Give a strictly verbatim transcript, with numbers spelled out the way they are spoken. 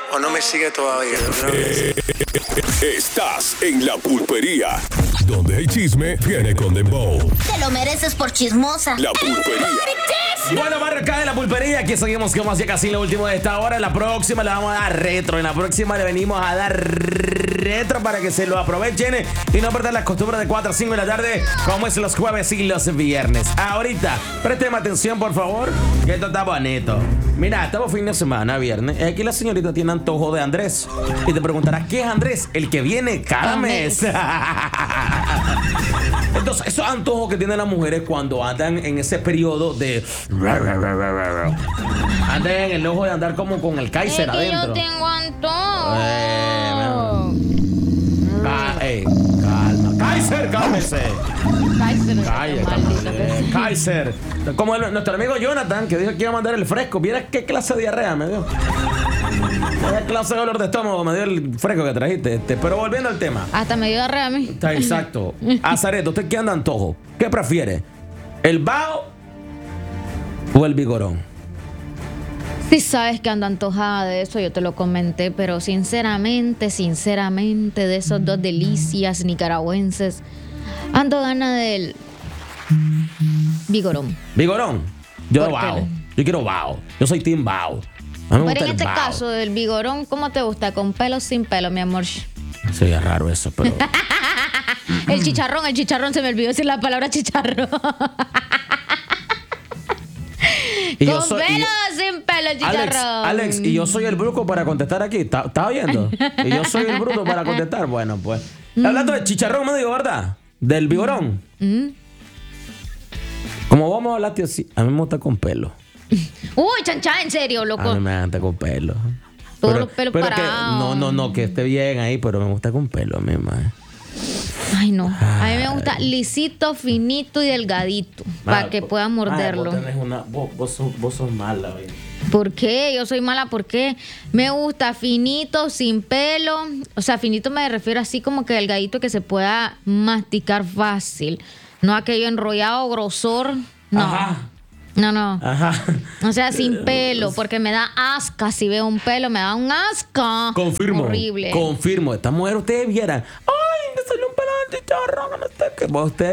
¿O no me sigue todavía? Eh, Estás en La Pulpería, donde el chisme viene con dembow. Te lo mereces por chismosa. La Pulpería. Bueno, barra acá de La Pulpería. Aquí seguimos como ya casi lo último de esta hora. En la próxima le vamos a dar retro. En la próxima le venimos a dar retro para que se lo aprovechen y no perder las costumbres de cuatro a cinco de la tarde, como es los jueves y los viernes. Ahorita, présteme atención, por favor, que esto está bonito. Mira, estamos fin de semana, viernes. Y aquí la señorita tiene antojo de Andrés. Y te preguntarás, ¿qué es Andrés? El que viene cada mes. Entonces, esos antojos que tienen las mujeres cuando andan en ese periodo de... Andan en el ojo de andar como con el Kaiser es que adentro. yo tengo antojo. Eh, Ca- ey, calma. Kaiser, cálmese. Kaiser, Cállate, maldita eh, persona. Kaiser. Como el- nuestro amigo Jonathan, que dijo que iba a mandar el fresco. ¿Vieras qué clase de diarrea me dio? ¿Qué clase de dolor de estómago me dio el fresco que trajiste? Este, pero volviendo al tema. Hasta me dio diarrea a mí. Está exacto. Azareto, ¿usted qué anda antojo? ¿Qué prefiere? ¿El bao o el vigorón? Sí sabes que ando antojada de eso, yo te lo comenté, pero sinceramente, sinceramente, de esos dos delicias nicaragüenses, ando gana del vigorón. ¿Vigorón? Yo ¿Por qué bao. no? Yo quiero bao. Yo soy team bao. A mí me Pero gusta en el este bao. caso del vigorón, ¿cómo te gusta? ¿Con pelo o sin pelo, mi amor? Sí, es raro eso, pero... El chicharrón, el chicharrón, se me olvidó decir la palabra chicharrón. Y ¿Con yo soy- y pelo yo- o sin pelo, el Alex, chicharrón? Alex, y yo soy el bruco para contestar aquí. ¿Está, está oyendo? Y yo soy el bruto para contestar. Bueno, pues. Hablando de chicharrón, me digo, ¿verdad? Del vigorón. Mm. Como vamos a hablar, tío, sí, a mí me gusta con pelo. Uy, chancha, en serio, A loco. mí me gusta con pelo. Todos los pelos pero que, parados. no, no, no, que esté bien ahí, pero me gusta con pelo a mí, man. Ay, no. A mí me gusta lisito, finito y delgadito. Para Ah, que vos- pueda ah, morderlo. Vos, tenés una, vos, vos sos, vos sos mala, oye. ¿Por qué? Yo soy mala, ¿por qué? Me gusta finito, sin pelo. O sea, finito me refiero así como que delgadito que se pueda masticar fácil. No aquello enrollado, grosor. No. Ajá. No, no. Ajá. O sea, sin pelo, porque me da asca. Si veo un pelo, me da un asco. Confirmo. Horrible. Confirmo. Esta mujer, ustedes vieran. Ay, me salió un pelo de chicharrón. No sé qué. Vos, ustedes